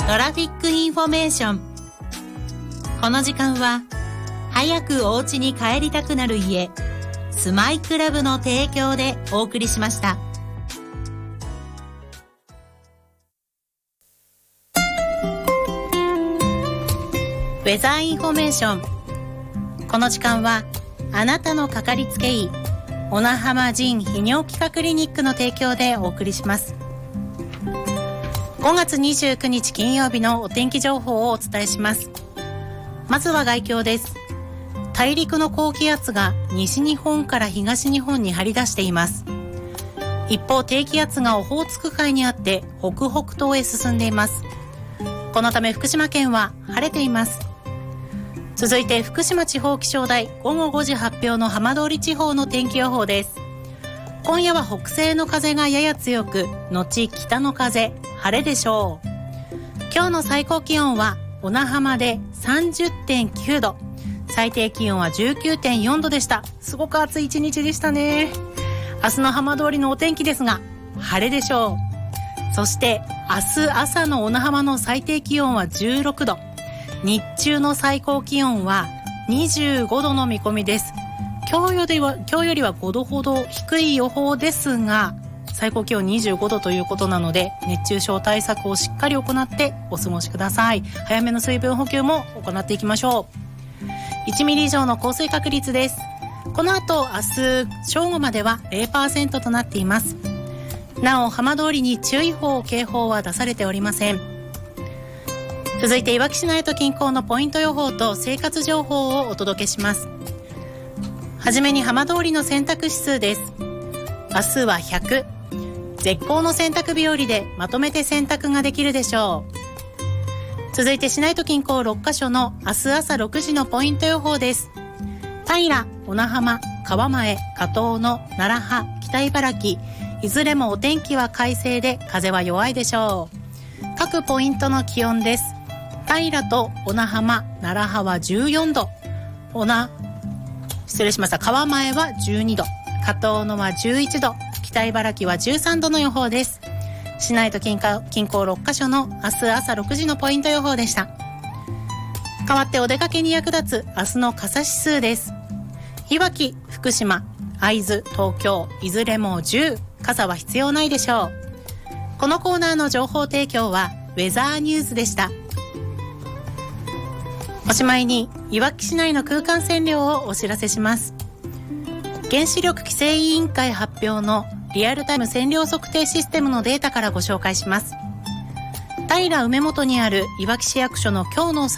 トラフィックインフォメーション。この時間は早くお家に帰りたくなる家、スマイクラブの提供でお送りしました。ウェザーインフォメーション。この時間はあなたのかかりつけ医小名浜腎泌尿器科クリニックの提供でお送りします。5月29日金曜日のお天気情報をお伝えします。まずは概況です。大陸の高気圧が西日本から東日本に張り出しています。一方、低気圧がオホーツク海にあって北北東へ進んでいます。このため福島県は晴れています。続いて福島地方気象台午後5時発表の浜通り地方の天気予報です。今夜は北西の風がやや強く、後北の風、晴れでしょう。今日の最高気温は小名浜で 30.9 度、最低気温は 19.4 度でした。すごく暑い一日でしたね。明日の浜通りのお天気ですが、晴れでしょう。そして明日朝の小名浜の最低気温は16度、日中の最高気温は25度の見込みです。今日よりは5度ほど低い予報ですが、最高気温25度ということなので、熱中症対策をしっかり行ってお過ごしください。早めの水分補給も行っていきましょう。1ミリ以上の降水確率です。この後明日正午までは 0% となっています。なお浜通りに注意報警報は出されておりません。続いていわき市内と近郊のポイント予報と生活情報をお届けします。はじめに浜通りの洗濯指数です。明日は100、絶好の洗濯日和でまとめて洗濯ができるでしょう。続いて市内と近郊6カ所の明日朝6時のポイント予報です。平、小名浜、川前、加東の楢葉、北茨城、いずれもお天気は快晴で風は弱いでしょう。各ポイントの気温です。平と小名浜、楢葉は14度、川前は12度、加東のは11度、北茨城は13度の予報です。市内と近郊6カ所の明日朝6時のポイント予報でした。代わってお出かけに役立つ明日の傘指数です。いわき、福島、会津、東京、いずれも10、傘は必要ないでしょう。このコーナーの情報提供はウェザーニュースでした。おしまいにいわき市内の空間線量をお知らせします。原子力規制委員会発表のリアルタイム線量測定システムのデータからご紹介します。平梅本にあるいわき市役所の今日の